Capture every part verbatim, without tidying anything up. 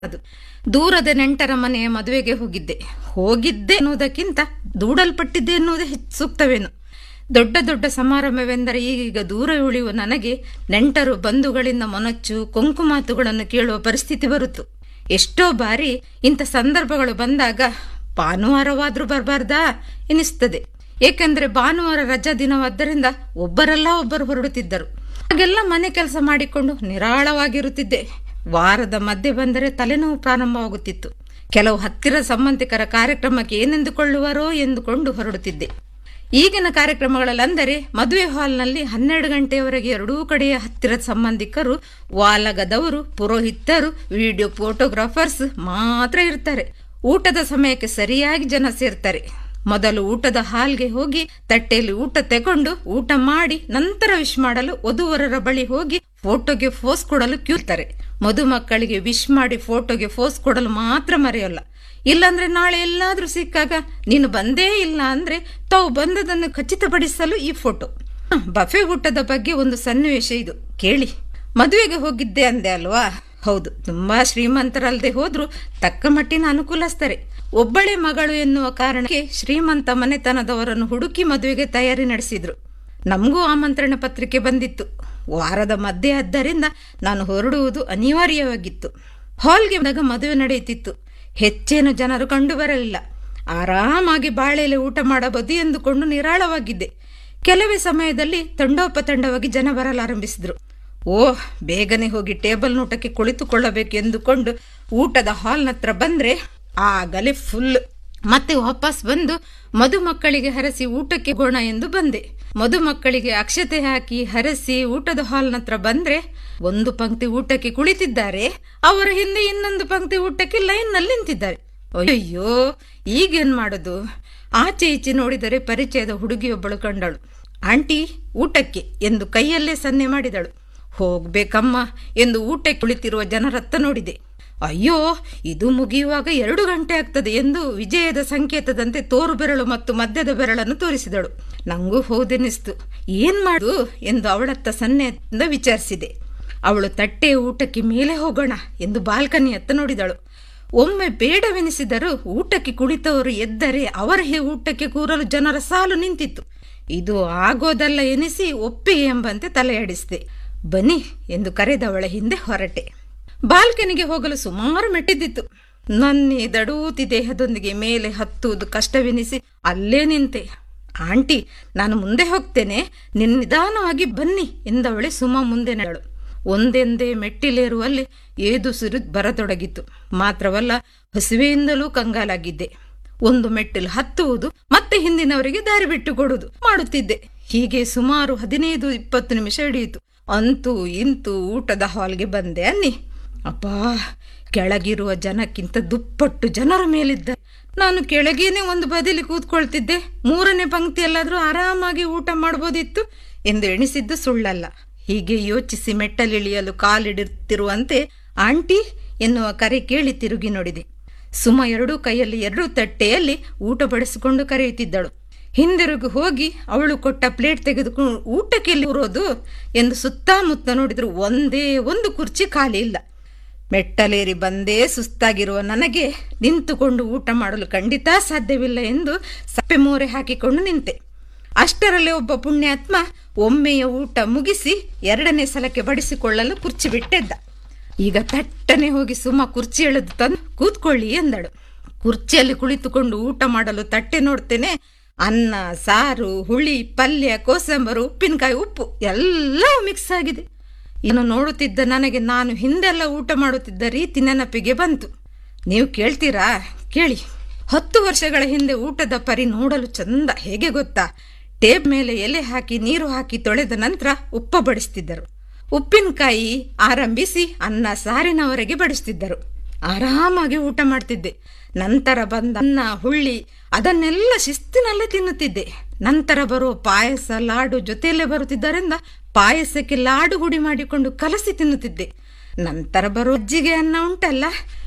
ಅದು ದೂರದ ನೆಂಟರ ಮನೆಯ ಮದುವೆಗೆ ಹೋಗಿದ್ದೆ ಹೋಗಿದ್ದೆ ಅನ್ನೋದಕ್ಕಿಂತ ದೂಡಲ್ಪಟ್ಟಿದ್ದೆ ಎನ್ನುವುದೇ ಹೆಚ್ಚು ಸೂಕ್ತವೇನು. ದೊಡ್ಡ ದೊಡ್ಡ ಸಮಾರಂಭವೆಂದರೆ ಈಗೀಗ ದೂರ ಉಳಿಯುವ ನನಗೆ ನೆಂಟರು ಬಂಧುಗಳಿಂದ ಮೊನಚು ಕೊಂಕು ಮಾತುಗಳನ್ನು ಕೇಳುವ ಪರಿಸ್ಥಿತಿ ಬರುತ್ತು. ಎಷ್ಟೋ ಬಾರಿ ಇಂಥ ಸಂದರ್ಭಗಳು ಬಂದಾಗ ಭಾನುವಾರವಾದ್ರೂ ಬರಬಾರ್ದಾ ಎನಿಸ್ತದೆ. ಏಕೆಂದರೆ ಭಾನುವಾರ ರಜಾ ದಿನವಾದ್ದರಿಂದ ಒಬ್ಬರಲ್ಲ ಒಬ್ಬರು ಹೊರಡುತ್ತಿದ್ದರು. ಹಾಗೆಲ್ಲ ಮನೆ ಕೆಲಸ ಮಾಡಿಕೊಂಡು ನಿರಾಳವಾಗಿರುತ್ತಿದ್ದೆ. ವಾರದ ಮಧ್ಯೆ ಬಂದರೆ ತಲೆನೋವು ಪ್ರಾರಂಭವಾಗುತ್ತಿತ್ತು. ಕೆಲವು ಹತ್ತಿರ ಸಂಬಂಧಿಕರ ಕಾರ್ಯಕ್ರಮಕ್ಕೆ ಏನೆಂದುಕೊಳ್ಳುವರೋ ಎಂದುಕೊಂಡು ಹೊರಡುತ್ತಿದ್ದೆ. ಈಗಿನ ಕಾರ್ಯಕ್ರಮಗಳಲ್ಲಂದರೆ ಮದುವೆ ಹಾಲ್ನಲ್ಲಿ ಹನ್ನೆರಡು ಗಂಟೆಯವರೆಗೆ ಎರಡೂ ಕಡೆಯ ಹತ್ತಿರದ ಸಂಬಂಧಿಕರು, ವಾಲಗದವರು, ಪುರೋಹಿತರು, ವಿಡಿಯೋ ಫೋಟೋಗ್ರಾಫರ್ಸ್ ಮಾತ್ರ ಇರ್ತಾರೆ. ಊಟದ ಸಮಯಕ್ಕೆ ಸರಿಯಾಗಿ ಜನ ಸೇರ್ತಾರೆ. ಮೊದಲು ಊಟದ ಹಾಲ್ಗೆ ಹೋಗಿ ತಟ್ಟೆಯಲ್ಲಿ ಊಟ ತಗೊಂಡು ಊಟ ಮಾಡಿ ನಂತರ ವಿಶ್ ಮಾಡಲು ವಧುವರರ ಬಳಿ ಹೋಗಿ ಫೋಟೋಗೆ ಫೋಸ್ ಕೊಡಲು ಕ್ಯೂರ್ತಾರೆ. ಮಧುಮಕ್ಕಳಿಗೆ ವಿಶ್ ಮಾಡಿ ಫೋಟೋಗೆ ಫೋಸ್ ಕೊಡಲು ಮಾತ್ರ ಮರೆಯೋಲ್ಲ. ಇಲ್ಲಾಂದ್ರೆ ನಾಳೆ ಎಲ್ಲಾದ್ರೂ ಸಿಕ್ಕಾಗ ನೀನು ಬಂದೇ ಇಲ್ಲ ಅಂದ್ರೆ ತಾವು ಬಂದದನ್ನು ಖಚಿತಪಡಿಸಲು ಈ ಫೋಟೋ. ಬಫೆ ಊಟದ ಬಗ್ಗೆ ಒಂದು ಸನ್ನಿವೇಶ ಇದು ಕೇಳಿ. ಮದುವೆಗೆ ಹೋಗಿದ್ದೆ ಅಂದೆ ಅಲ್ವಾ? ಹೌದು, ತುಂಬಾ ಶ್ರೀಮಂತರಲ್ಲದೆ ಹೋದ್ರು ತಕ್ಕ ಮಟ್ಟಿನ ಅನುಕೂಲಸ್ತಾರೆ. ಒಬ್ಬಳೆ ಮಗಳು ಎನ್ನುವ ಕಾರಣಕ್ಕೆ ಶ್ರೀಮಂತ ಮನೆತನದವರನ್ನು ಹುಡುಕಿ ಮದುವೆಗೆ ತಯಾರಿ ನಡೆಸಿದ್ರು. ನಮಗೂ ಆಮಂತ್ರಣ ಪತ್ರಿಕೆ ಬಂದಿತ್ತು. ವಾರದ ಮಧ್ಯೆ ಆದ್ದರಿಂದ ನಾನು ಹೊರಡುವುದು ಅನಿವಾರ್ಯವಾಗಿತ್ತು. ಹಾಲ್ಗೆ ಬಂದಾಗ ಮದುವೆ ನಡೆಯುತ್ತಿತ್ತು. ಹೆಚ್ಚೇನು ಜನರು ಕಂಡು ಬರಲಿಲ್ಲ. ಆರಾಮಾಗಿ ಬಾಳೆಲೆ ಊಟ ಮಾಡಬಹುದು ಎಂದುಕೊಂಡು ನಿರಾಳವಾಗಿದ್ದೆ. ಕೆಲವೇ ಸಮಯದಲ್ಲಿ ತಂಡೋಪತಂಡವಾಗಿ ಜನ ಬರಲಾರಂಭಿಸಿದ್ರು. ಓಹ್, ಬೇಗನೆ ಹೋಗಿ ಟೇಬಲ್ ಊಟಕ್ಕೆ ಕುಳಿತುಕೊಳ್ಳಬೇಕು ಎಂದುಕೊಂಡು ಊಟದ ಹಾಲ್ನತ್ರ ಬಂದ್ರೆ ಆಗಲೇ ಫುಲ್. ಮತ್ತೆ ವಾಪಸ್ ಬಂದು ಮಧುಮಕ್ಕಳಿಗೆ ಹರಸಿ ಊಟಕ್ಕೆ ಹೋಗೋಣ ಎಂದು ಬಂದೆ. ಮಧುಮಕ್ಕಳಿಗೆ ಅಕ್ಷತೆ ಹಾಕಿ ಹರಸಿ ಊಟದ ಹಾಲ್ನತ್ರ ಬಂದ್ರೆ ಒಂದು ಪಂಕ್ತಿ ಊಟಕ್ಕೆ ಕುಳಿತಿದ್ದಾರೆ, ಅವರ ಹಿಂದೆ ಇನ್ನೊಂದು ಪಂಕ್ತಿ ಊಟಕ್ಕೆ ಲೈನ್ ನಲ್ಲಿ ನಿಂತಿದ್ದಾರೆ. ಅಯ್ಯೋ, ಈಗೇನ್ ಮಾಡೋದು? ಆಚೆ ಈಚೆ ನೋಡಿದರೆ ಪರಿಚಯದ ಹುಡುಗಿಯೊಬ್ಬಳು ಕಂಡಳು. ಆಂಟಿ, ಊಟಕ್ಕೆ ಎಂದು ಕೈಯಲ್ಲೇ ಸನ್ನೆ ಮಾಡಿದಳು. ಹೋಗ್ಬೇಕಮ್ಮ ಎಂದು ಊಟಕ್ಕೆ ಕುಳಿತಿರುವ ಜನರತ್ತ ನೋಡಿದೆ. ಅಯ್ಯೋ, ಇದು ಮುಗಿಯುವಾಗ ಎರಡು ಗಂಟೆ ಆಗ್ತದೆ ಎಂದು ವಿಜಯದ ಸಂಕೇತದಂತೆ ತೋರು ಬೆರಳು ಮತ್ತು ಮಧ್ಯದ ಬೆರಳನ್ನು ತೋರಿಸಿದಳು. ನಂಗೂ ಹೌದೆನಿಸ್ತು. ಏನ್ ಮಾಡು ಎಂದು ಅವಳತ್ತ ಸನ್ನೆಯಿಂದ ವಿಚಾರಿಸಿದೆ. ಅವಳು ತಟ್ಟೆ ಊಟಕ್ಕೆ ಮೇಲೆ ಹೋಗೋಣ ಎಂದು ಬಾಲ್ಕನಿಯತ್ತ ನೋಡಿದಳು. ಒಮ್ಮೆ ಬೇಡವೆನಿಸಿದರೂ ಊಟಕ್ಕೆ ಕುಳಿತವರು ಎದ್ದರೆ ಅವರ ಊಟಕ್ಕೆ ಕೂರಲು ಜನರ ಸಾಲು ನಿಂತಿತ್ತು. ಇದು ಆಗೋದಲ್ಲ ಎನಿಸಿ ಒಪ್ಪಿ ಎಂಬಂತೆ ತಲೆಯಾಡಿಸಿದೆ. ಬನ್ನಿ ಎಂದು ಕರೆದವಳ ಹಿಂದೆ ಹೊರಟೆ. ಬಾಲ್ಕನಿಗೆ ಹೋಗಲು ಸುಮಾರು ಮೆಟ್ಟಿದ್ದಿತ್ತು. ನನ್ನಿ ದಡೂತಿ ದೇಹದೊಂದಿಗೆ ಮೇಲೆ ಹತ್ತುವುದು ಕಷ್ಟವೆನಿಸಿ ಅಲ್ಲೇ ನಿಂತೆ. ಆಂಟಿ, ನಾನು ಮುಂದೆ ಹೋಗ್ತೇನೆ, ನಿನ್ನ ನಿಧಾನವಾಗಿ ಬನ್ನಿ ಎಂದವಳೆ ಸುಮ ಮುಂದೆ ನಡೆದಳು. ಒಂದೆಂದೇ ಮೆಟ್ಟಿಲೇರುವಲ್ಲಿ ಏದು ಸಿರು ಬರತೊಡಗಿತ್ತು. ಮಾತ್ರವಲ್ಲ, ಹಸಿವೆಯಿಂದಲೂ ಕಂಗಾಲಾಗಿದ್ದೆ. ಒಂದು ಮೆಟ್ಟಿಲು ಹತ್ತುವುದು ಮತ್ತೆ ಹಿಂದಿನವರಿಗೆ ದಾರಿ ಬಿಟ್ಟು ಕೊಡುವುದು ಮಾಡುತ್ತಿದ್ದೆ. ಹೀಗೆ ಸುಮಾರು ಹದಿನೈದು ಇಪ್ಪತ್ತು ನಿಮಿಷ ಹಿಡಿಯಿತು. ಅಂತೂ ಇಂತೂ ಊಟದ ಹಾಲ್ಗೆ ಬಂದೆ ಅನ್ನಿ. ಅಪ್ಪಾ, ಕೆಳಗಿರುವ ಜನಕ್ಕಿಂತ ದುಪ್ಪಟ್ಟು ಜನರ ಮೇಲಿದ್ದ. ನಾನು ಕೆಳಗೇನೆ ಒಂದು ಬದಿಲಿ ಕೂತ್ಕೊಳ್ತಿದ್ದೆ. ಮೂರನೇ ಪಂಕ್ತಿಯಲ್ಲಾದ್ರೂ ಆರಾಮಾಗಿ ಊಟ ಮಾಡಬಹುದಿತ್ತು ಎಂದು ಎಣಿಸಿದ್ದು ಸುಳ್ಳಲ್ಲ. ಹೀಗೆ ಯೋಚಿಸಿ ಮೆಟ್ಟಲಿಳಿಯಲು ಕಾಲಿಡುತ್ತಿರುವಂತೆ ಆಂಟಿ ಎನ್ನುವ ಕರೆ ಕೇಳಿ ತಿರುಗಿ ನೋಡಿದೆ. ಸುಮ ಎರಡೂ ಕೈಯಲ್ಲಿ ಎರಡು ತಟ್ಟೆಯಲ್ಲಿ ಊಟ ಬಡಿಸಿಕೊಂಡು ಕರೆಯುತ್ತಿದ್ದಳು. ಹಿಂದಿರುಗಿ ಹೋಗಿ ಅವಳು ಕೊಟ್ಟ ಪ್ಲೇಟ್ ತೆಗೆದುಕೊಂಡು ಊಟಕ್ಕೆ ಎಲ್ಲಿ ಕೂರೋದು ಎಂದು ಸುತ್ತಮುತ್ತ ನೋಡಿದ್ರು ಒಂದೇ ಒಂದು ಕುರ್ಚಿ ಖಾಲಿ ಇಲ್ಲ. ಮೆಟ್ಟಲೇರಿ ಬಂದೇ ಸುಸ್ತಾಗಿರುವ ನನಗೆ ನಿಂತುಕೊಂಡು ಊಟ ಮಾಡಲು ಖಂಡಿತ ಸಾಧ್ಯವಿಲ್ಲ ಎಂದು ಸಪ್ಪೆ ಮೋರೆ ಹಾಕಿಕೊಂಡು ನಿಂತೆ. ಅಷ್ಟರಲ್ಲೇ ಒಬ್ಬ ಪುಣ್ಯಾತ್ಮ ಒಮ್ಮೆಯ ಊಟ ಮುಗಿಸಿ ಎರಡನೇ ಸಲಕ್ಕೆ ಬಡಿಸಿಕೊಳ್ಳಲು ಕುರ್ಚಿ ಬಿಟ್ಟಿದ್ದ. ಈಗ ತಟ್ಟನೆ ಹೋಗಿ ಸುಮ್ಮ ಕುರ್ಚಿ ಎಳೆದು ತಂದು ಕೂತ್ಕೊಳ್ಳಿ ಎಂದಳು. ಕುರ್ಚಿಯಲ್ಲಿ ಕುಳಿತುಕೊಂಡು ಊಟ ಮಾಡಲು ತಟ್ಟೆ ನೋಡ್ತೇನೆ. ಅನ್ನ, ಸಾರು, ಹುಳಿ, ಪಲ್ಯ, ಕೋಸಂಬರು, ಉಪ್ಪಿನಕಾಯಿ, ಉಪ್ಪು ಎಲ್ಲವೂ ಮಿಕ್ಸ್ ಆಗಿದೆ. ಇನ್ನು ನೋಡುತ್ತಿದ್ದ ನನಗೆ ನಾನು ಹಿಂದೆಲ್ಲ ಊಟ ಮಾಡುತ್ತಿದ್ದ ರೀತಿ ನೆನಪಿಗೆ ಬಂತು. ನೀವು ಕೇಳ್ತೀರಾ? ಕೇಳಿ. ಹತ್ತು ವರ್ಷಗಳ ಹಿಂದೆ ಊಟದ ಪರಿ ನೋಡಲು ಚಂದ. ಹೇಗೆ ಗೊತ್ತಾ? ಟೇಬ್ ಮೇಲೆ ಎಲೆ ಹಾಕಿ ನೀರು ಹಾಕಿ ತೊಳೆದ ನಂತರ ಉಪ್ಪ ಬಡಿಸ್ತಿದ್ದರು. ಉಪ್ಪಿನಕಾಯಿ ಆರಂಭಿಸಿ ಅನ್ನ ಸಾರಿನವರೆಗೆ ಬಡಿಸ್ತಿದ್ದರು. ಆರಾಮಾಗಿ ಊಟ ಮಾಡ್ತಿದ್ದೆ. ನಂತರ ಬಂದ ಅನ್ನ, ಹುಳ್ಳಿ ಅದನ್ನೆಲ್ಲ ಶಿಸ್ತಿನಲ್ಲೇ ತಿನ್ನುತ್ತಿದ್ದೆ. ನಂತರ ಬರುವ ಪಾಯಸ, ಲಾಡು ಜೊತೆಯಲ್ಲೇ ಬರುತ್ತಿದ್ದರಿಂದ ಪಾಯಸಕ್ಕೆ ಲಾಡು ಹುಡಿ ಮಾಡಿಕೊಂಡು ಕಲಸಿ ತಿನ್ನುತ್ತಿದ್ದೆ. ನಂತರ ಬರುವ ಅಜ್ಜಿಗೆ ಅನ್ನ ಉಂಟಲ್ಲ,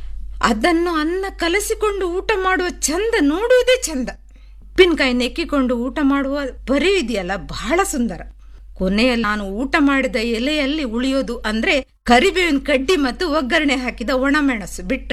ಅದನ್ನು ಅನ್ನ ಕಲಸಿಕೊಂಡು ಊಟ ಮಾಡುವ ಚಂದ ನೋಡುವುದೇ ಚಂದ. ಉಪ್ಪಿನಕಾಯಿ ನೆಕ್ಕಿಕೊಂಡು ಊಟ ಮಾಡುವ ಬರೀ ಇದೆಯಲ್ಲ, ಬಹಳ ಸುಂದರ. ಕೊನೆಯಲ್ಲಿ ನಾನು ಊಟ ಮಾಡಿದ ಎಲೆಯಲ್ಲಿ ಉಳಿಯೋದು ಅಂದ್ರೆ ಕರಿಬೇವಿನ ಕಡ್ಡಿ ಮತ್ತು ಒಗ್ಗರಣೆ ಹಾಕಿದ ಒಣಮೆಣಸು ಬಿಟ್ರೆ